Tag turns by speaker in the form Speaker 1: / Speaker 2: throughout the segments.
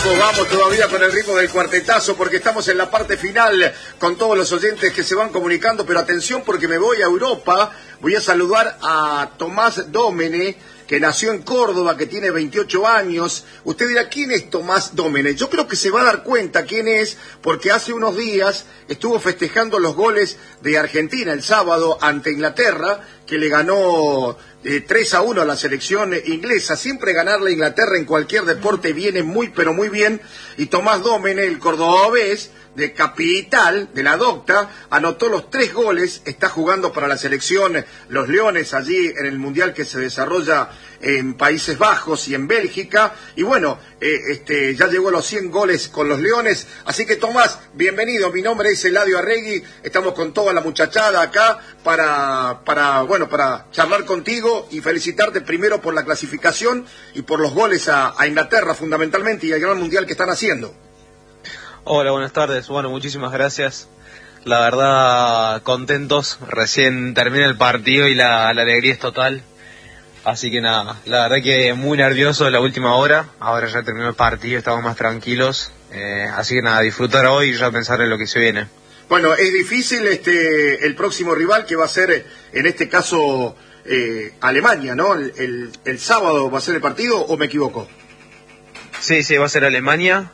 Speaker 1: Vamos todavía con el ritmo del cuartetazo porque estamos en la parte final con todos los oyentes que se van comunicando, pero atención porque me voy a Europa, voy a saludar a Tomás Domene, que nació en Córdoba, que tiene 28 años. Usted dirá, ¿quién es Tomás Domene? Yo creo que se va a dar cuenta quién es, porque hace unos días estuvo festejando los goles de Argentina el sábado ante Inglaterra, que le ganó 3-1 a la selección inglesa. Siempre ganarle a Inglaterra en cualquier deporte viene muy, pero muy bien. Y Tomás Domene, el cordobés de Capital, de la Docta, anotó los 3 goles, está jugando para la selección Los Leones allí en el Mundial que se desarrolla en Países Bajos y en Bélgica, y bueno, ya llegó a los 100 goles con los Leones, así que Tomás, bienvenido, mi nombre es Eladio Arregui, estamos con toda la muchachada acá para charlar contigo y felicitarte primero por la clasificación y por los goles a Inglaterra fundamentalmente y el gran Mundial que están haciendo.
Speaker 2: Hola, buenas tardes. Bueno, muchísimas gracias. La verdad, contentos. Recién termina el partido y la alegría es total. Así que nada, la verdad que muy nervioso la última hora. Ahora ya terminó el partido, estamos más tranquilos. Así que nada, disfrutar hoy y ya pensar en lo que se viene.
Speaker 1: Bueno, es difícil el próximo rival que va a ser, en este caso, Alemania, ¿no? El sábado va a ser el partido, ¿o me equivoco?
Speaker 2: Sí, va a ser Alemania.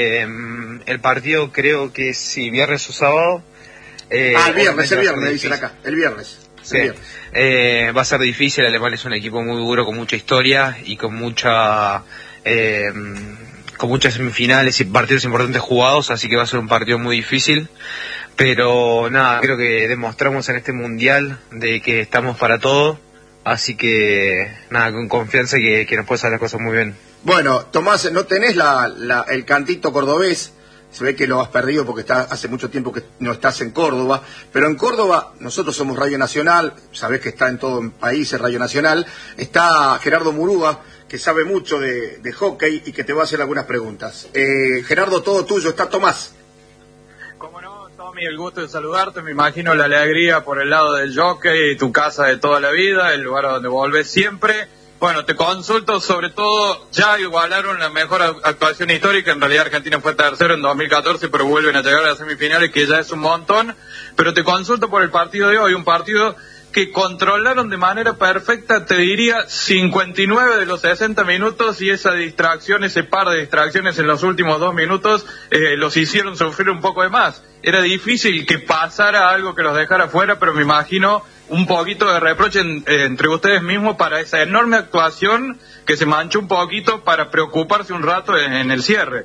Speaker 2: El partido creo que sí, viernes o sábado.
Speaker 1: El viernes, me dicen acá, el viernes.
Speaker 2: Sí. Va a ser difícil. Alemania es un equipo muy duro, con mucha historia y con muchas semifinales y partidos importantes jugados, así que va a ser un partido muy difícil. Pero nada, creo que demostramos en este Mundial de que estamos para todo, así que nada, con confianza que nos puede salir las cosas muy bien.
Speaker 1: Bueno, Tomás, no tenés el cantito cordobés, se ve que lo has perdido porque hace mucho tiempo que no estás en Córdoba, pero en Córdoba nosotros somos Radio Nacional, sabés que está en todo el país Radio Nacional, está Gerardo Murúa, que sabe mucho de hockey y que te va a hacer algunas preguntas. Gerardo, todo tuyo, está Tomás.
Speaker 3: Cómo no, Tommy, el gusto de saludarte, me imagino la alegría por el lado del jockey, tu casa de toda la vida, el lugar a donde volvés siempre. Bueno, te consulto sobre todo, ya igualaron la mejor actuación histórica, en realidad Argentina fue tercero en 2014, pero vuelven a llegar a las semifinales, que ya es un montón, pero te consulto por el partido de hoy, un partido que controlaron de manera perfecta, te diría, 59 de los 60 minutos, y esa distracción, ese par de distracciones en los últimos 2 minutos, los hicieron sufrir un poco de más. Era difícil que pasara algo que los dejara fuera, pero me imagino un poquito de reproche entre ustedes mismos para esa enorme actuación que se manchó un poquito para preocuparse un rato en el cierre.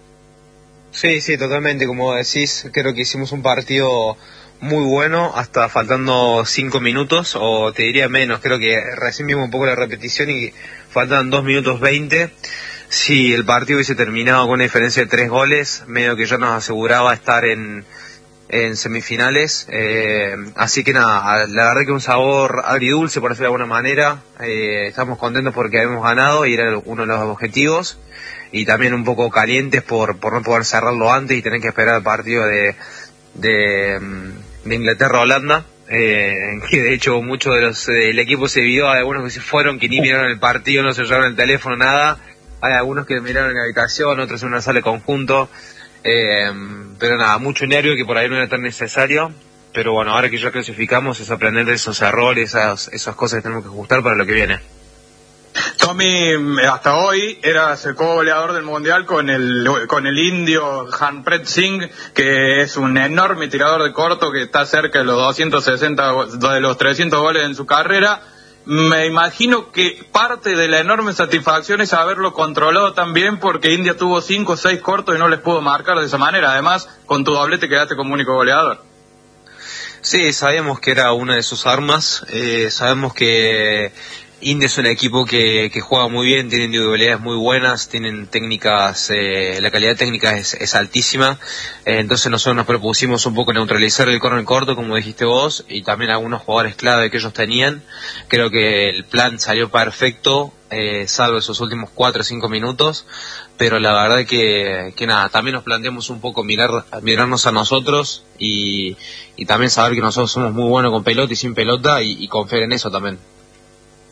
Speaker 2: Sí, totalmente, como decís, creo que hicimos un partido muy bueno, hasta faltando 5 minutos, o te diría menos, creo que recién vimos un poco la repetición y faltan 2 minutos 20. Si el partido hubiese terminado con una diferencia de 3 goles, medio que ya nos aseguraba estar en semifinales, así que nada, la verdad que un sabor agridulce, por decirlo de alguna manera. Estamos contentos porque habíamos ganado y era uno de los objetivos, y también un poco calientes por no poder cerrarlo antes y tener que esperar el partido de Inglaterra-Holanda, que de hecho muchos de los del equipo se vio, hay algunos que se fueron, que ni miraron el partido, no se llevaron el teléfono, nada. Hay algunos que miraron en la habitación, otros en una sala de conjunto. Pero nada, mucho nervio, que por ahí no era tan necesario, pero bueno, ahora que ya clasificamos es aprender de esos errores, esas cosas que tenemos que ajustar para lo que viene.
Speaker 3: Tommy, hasta hoy eras el co-goleador del Mundial con el indio Harpreet Singh, que es un enorme tirador de corto que está cerca de los 300 goles en su carrera. Me imagino que parte de la enorme satisfacción es haberlo controlado también, porque India tuvo 5 o 6 cortos y no les pudo marcar de esa manera. Además, con tu doblete quedaste como único goleador.
Speaker 2: Sí, sabíamos que era una de sus armas. Sabemos que India es un equipo que juega muy bien, tiene individualidades muy buenas, tienen técnicas, la calidad técnica es altísima, entonces nosotros nos propusimos un poco neutralizar el córner corto, como dijiste vos, y también algunos jugadores clave que ellos tenían. Creo que el plan salió perfecto, salvo esos últimos 4 o 5 minutos, pero la verdad que nada, también nos planteamos un poco mirarnos a nosotros y también saber que nosotros somos muy buenos con pelota y sin pelota, y confiar en eso también.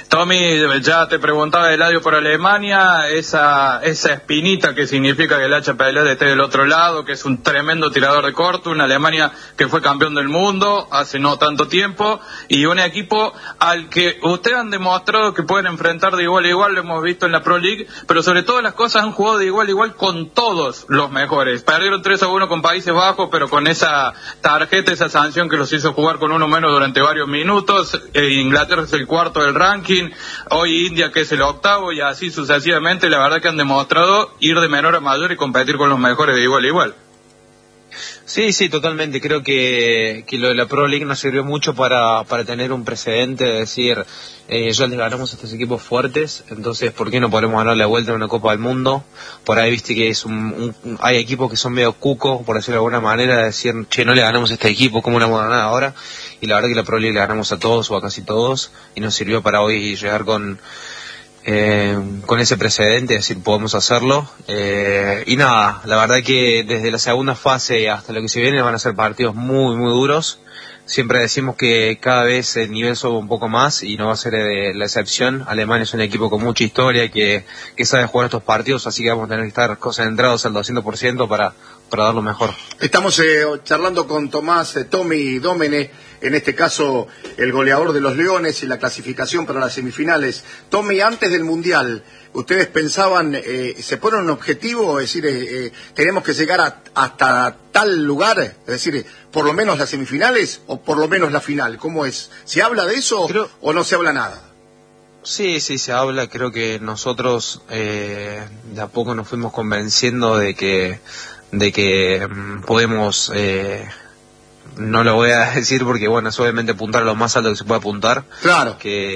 Speaker 3: Tommy, ya te preguntaba Eladio por Alemania, esa espinita que significa que el Hacha Pelé esté del otro lado, que es un tremendo tirador de corto, una Alemania que fue campeón del mundo hace no tanto tiempo, y un equipo al que ustedes han demostrado que pueden enfrentar de igual a igual, lo hemos visto en la Pro League, pero sobre todo las cosas han jugado de igual a igual con todos los mejores. Perdieron 3-1 con Países Bajos, pero con esa tarjeta, esa sanción que los hizo jugar con uno menos durante varios minutos. Inglaterra es el cuarto del ranking, hoy India que es el octavo, y así sucesivamente. La verdad que han demostrado ir de menor a mayor y competir con los mejores de igual a igual.
Speaker 2: Sí, totalmente. Creo que lo de la Pro League nos sirvió mucho para tener un precedente de decir, ya les ganamos a estos equipos fuertes, entonces ¿por qué no podemos ganar la vuelta en una Copa del Mundo? Por ahí viste que es hay equipos que son medio cucos, por decirlo de alguna manera, de decir, che, no le ganamos a este equipo, ¿cómo le vamos a ganar ahora? Y la verdad que la Pro League le ganamos a todos o a casi todos, y nos sirvió para hoy llegar con ese precedente, es decir, podemos hacerlo, y nada, la verdad que desde la segunda fase hasta lo que se viene van a ser partidos muy muy duros. Siempre decimos que cada vez el nivel sube un poco más y no va a ser la excepción. Alemania es un equipo con mucha historia que sabe jugar estos partidos, así que vamos a tener que estar concentrados al 200% para dar lo mejor. Estamos charlando con Tommy Domene, en este caso el goleador de los Leones y la clasificación para las semifinales. Tommy, antes del Mundial, ¿ustedes pensaban, se ponen un objetivo, es decir, tenemos que llegar hasta tal lugar, es decir, por lo menos las semifinales o por lo menos la final? ¿Cómo es? ¿Se habla de eso o no se habla nada? Sí, se habla. Creo que nosotros de a poco nos fuimos convenciendo de que podemos, no lo voy a decir porque bueno, es obviamente apuntar a lo más alto que se puede apuntar. Claro.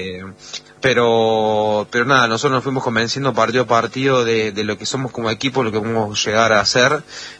Speaker 2: Pero nada, nosotros nos fuimos convenciendo partido a partido de lo que somos como equipo, lo que podemos llegar a hacer,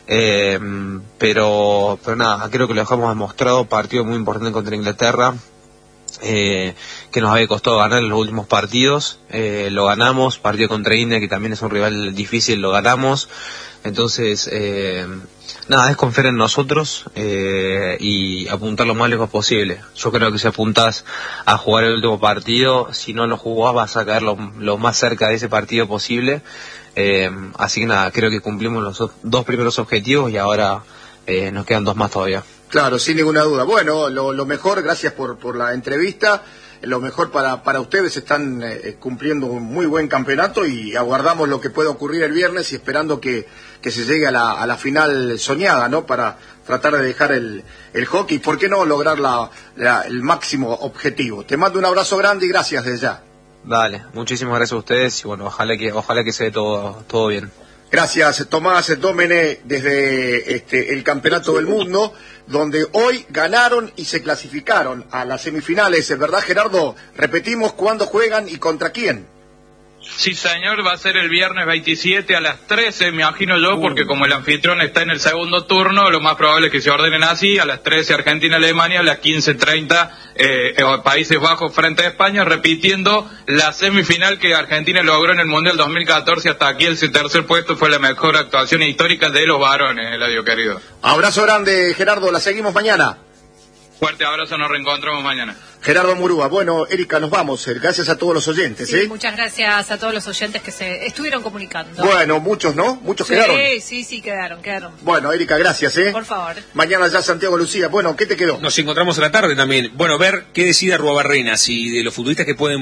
Speaker 2: pero nada, creo que lo dejamos demostrado. Partido muy importante contra Inglaterra, que nos había costado ganar en los últimos partidos, lo ganamos. Partido contra India, que también es un rival difícil, lo ganamos. Entonces, nada, es confiar en nosotros y apuntar lo más lejos posible. Yo creo que si apuntás a jugar el último partido, si no lo jugás vas a caer lo más cerca de ese partido posible. Así que nada, creo que cumplimos los dos primeros objetivos y ahora nos quedan dos más todavía. Claro, sin ninguna duda. Bueno, lo mejor, gracias por la entrevista. Lo mejor para ustedes, están cumpliendo un muy buen campeonato y aguardamos lo que pueda ocurrir el viernes y esperando que se llegue a la final soñada, ¿no? Para tratar de dejar el hockey, ¿por qué no lograr el máximo objetivo? Te mando un abrazo grande y gracias desde ya. Dale, muchísimas gracias a ustedes y bueno, ojalá que se dé todo bien. Gracias, Tomás Domene, desde el Campeonato del Mundo, donde hoy ganaron y se clasificaron a las semifinales, ¿verdad, Gerardo? Repetimos, ¿cuándo juegan y contra quién?
Speaker 3: Sí, señor, va a ser el viernes 27 a las 13, me imagino yo, porque como el anfitrión está en el segundo turno, lo más probable es que se ordenen así: a las 13 Argentina-Alemania, a las 15:30 Países Bajos frente a España, repitiendo la semifinal que Argentina logró en el Mundial 2014. Hasta aquí el tercer puesto, fue la mejor actuación histórica de los varones, Eladio querido.
Speaker 1: Abrazo grande, Gerardo, la seguimos mañana.
Speaker 3: Fuerte abrazo, nos reencontramos mañana.
Speaker 1: Gerardo Murúa. Bueno, Erika, nos vamos. Gracias a todos los oyentes.
Speaker 4: Sí, muchas gracias a todos los oyentes que se estuvieron comunicando.
Speaker 1: Bueno, muchos, ¿no? Muchos quedaron.
Speaker 4: Sí, quedaron.
Speaker 1: Bueno, Erika, gracias,
Speaker 4: Por favor.
Speaker 1: Mañana ya Santiago Lucía. Bueno, ¿qué te quedó?
Speaker 5: Nos encontramos a la tarde también. Bueno, ver qué decide Arruabarrena, si de los futbolistas que pueden